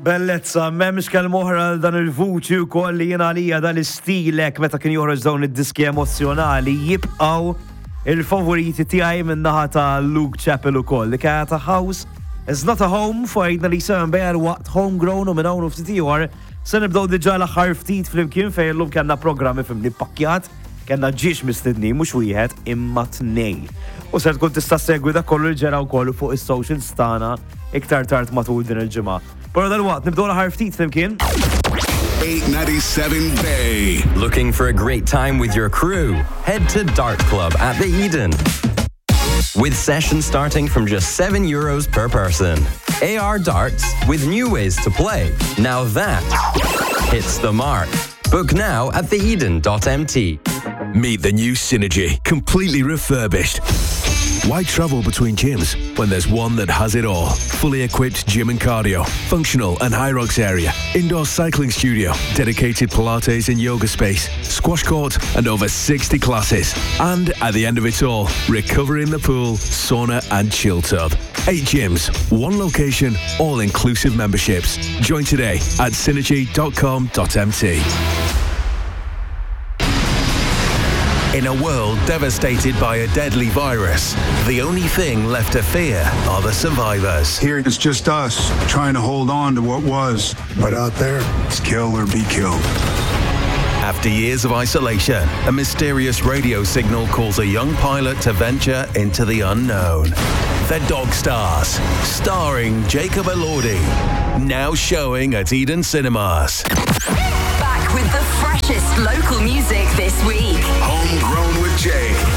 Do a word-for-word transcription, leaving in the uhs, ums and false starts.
Bellezza, memx kell-moħra dan il-vuċi u koll li jena għalija dal-istilek meta kien joħroġ dawn id-diski emozjonali jibqaw il-favoriti tiegħi minnaħa ta' Luke Chappell u koll. Li kienet House is not a home fajna li seven bear waqt homegrown u minn hawn u ftit ieħor se nibdew diġà l-aħħar ftit flimkien fejn llum kellna programmi fimni pakkjat, kellna ġiex mistedni mhux wieħed imma tnej. U se tkun tista' segwi dak kollu li ġara wkoll fuq is-socials tagħna iktar tard matul din il-ġimgħa. Pero dal-waqt, nibdow l-ħar ftit flimkien. eight ninety-seven Bay. Looking for a great time with your crew? Head to Dart Club at the Eden. With sessions starting from just seven euros per person. A R darts with new ways to play. Now that hits the mark. Book now at the eden dot m t. Meet the new Synergy, completely refurbished. Why travel between gyms when there's one that has it all? Fully equipped gym and cardio, functional and high rocks area, indoor cycling studio, dedicated Pilates and yoga space, squash court and over sixty classes. And at the end of it all, recover in the pool, sauna and chill tub. Eight gyms, one location, all-inclusive memberships. Join today at synergy dot com dot m t. In a world devastated by a deadly virus, the only thing left to fear are the survivors. Here it's just us trying to hold on to what was, but out there, it's kill or be killed. After years of isolation, a mysterious radio signal calls a young pilot to venture into the unknown. The Dog Stars, starring Jacob Elordi, now showing at Eden Cinemas. Back with the freshest local music this week. Homegrown with Jake.